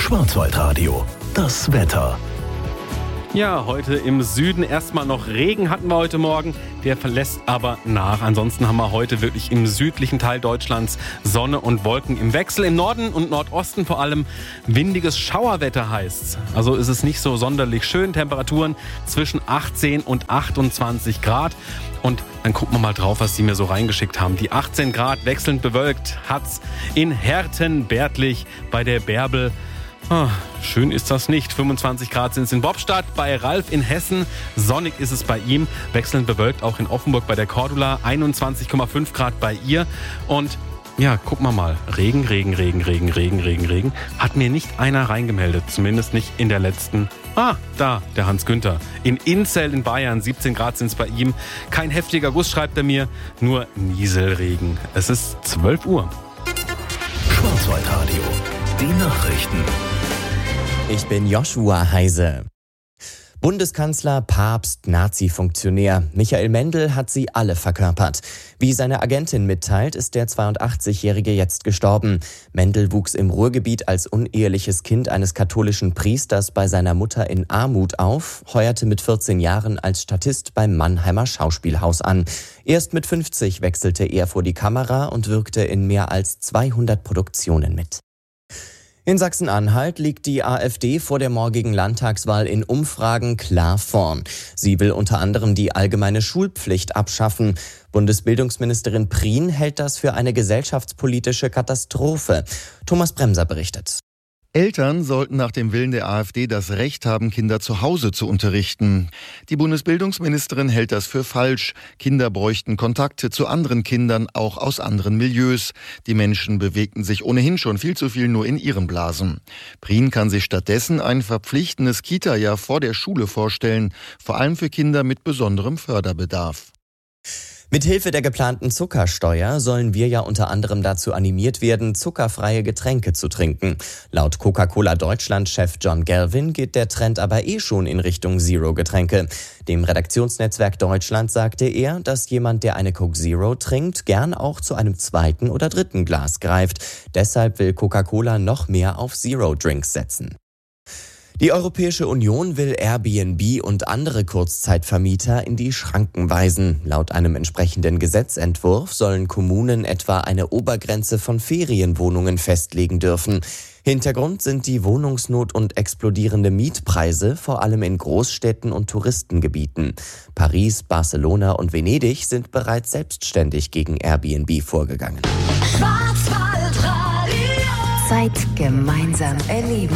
Schwarzwaldradio, das Wetter. Ja, heute im Süden erstmal noch Regen hatten wir heute Morgen, der verlässt aber nach. Ansonsten haben wir heute wirklich im südlichen Teil Deutschlands Sonne und Wolken im Wechsel. Im Norden und Nordosten vor allem windiges Schauerwetter heißt's. Also ist es nicht so sonderlich schön. Temperaturen zwischen 18 und 28 Grad. Und dann gucken wir mal drauf, was Sie mir so reingeschickt haben. Die 18 Grad wechselnd bewölkt hat's in Herten-Bärtlich bei der Bärbel. Schön ist das nicht. 25 Grad sind es in Bobstadt, bei Ralf in Hessen. Sonnig ist es bei ihm. Wechselnd bewölkt auch in Offenburg bei der Cordula. 21,5 Grad bei ihr. Und ja, gucken wir mal. Regen. Hat mir nicht einer reingemeldet. Zumindest nicht in der letzten. Da, der Hans Günther. In Inzell in Bayern, 17 Grad sind es bei ihm. Kein heftiger Guss, schreibt er mir. Nur Nieselregen. Es ist 12 Uhr. Schwarzwaldradio, die Nachrichten. Ich bin Joshua Heise. Bundeskanzler, Papst, Nazi-Funktionär. Michael Mendel hat sie alle verkörpert. Wie seine Agentin mitteilt, ist der 82-Jährige jetzt gestorben. Mendel wuchs im Ruhrgebiet als uneheliches Kind eines katholischen Priesters bei seiner Mutter in Armut auf, heuerte mit 14 Jahren als Statist beim Mannheimer Schauspielhaus an. Erst mit 50 wechselte er vor die Kamera und wirkte in mehr als 200 Produktionen mit. In Sachsen-Anhalt liegt die AfD vor der morgigen Landtagswahl in Umfragen klar vorn. Sie will unter anderem die allgemeine Schulpflicht abschaffen. Bundesbildungsministerin Prien hält das für eine gesellschaftspolitische Katastrophe. Thomas Bremser berichtet. Eltern sollten nach dem Willen der AfD das Recht haben, Kinder zu Hause zu unterrichten. Die Bundesbildungsministerin hält das für falsch. Kinder bräuchten Kontakte zu anderen Kindern, auch aus anderen Milieus. Die Menschen bewegten sich ohnehin schon viel zu viel nur in ihren Blasen. Prien kann sich stattdessen ein verpflichtendes Kita-Jahr vor der Schule vorstellen, vor allem für Kinder mit besonderem Förderbedarf. Mithilfe der geplanten Zuckersteuer sollen wir ja unter anderem dazu animiert werden, zuckerfreie Getränke zu trinken. Laut Coca-Cola Deutschland-Chef John Galvin geht der Trend aber schon in Richtung Zero-Getränke. Dem Redaktionsnetzwerk Deutschland sagte er, dass jemand, der eine Coke Zero trinkt, gern auch zu einem zweiten oder dritten Glas greift. Deshalb will Coca-Cola noch mehr auf Zero-Drinks setzen. Die Europäische Union will Airbnb und andere Kurzzeitvermieter in die Schranken weisen. Laut einem entsprechenden Gesetzentwurf sollen Kommunen etwa eine Obergrenze von Ferienwohnungen festlegen dürfen. Hintergrund sind die Wohnungsnot und explodierende Mietpreise, vor allem in Großstädten und Touristengebieten. Paris, Barcelona und Venedig sind bereits selbstständig gegen Airbnb vorgegangen. Schwarzwaldradio. Zeit gemeinsam erleben.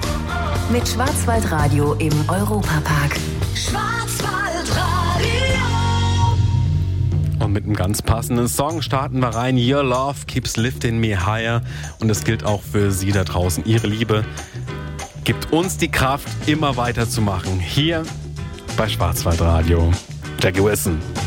Mit Schwarzwaldradio im Europapark. Schwarzwaldradio. Und mit einem ganz passenden Song starten wir rein. Your Love Keeps Lifting Me Higher. Und es gilt auch für Sie da draußen. Ihre Liebe gibt uns die Kraft, immer weiterzumachen. Hier bei Schwarzwaldradio. Jackie Wilson.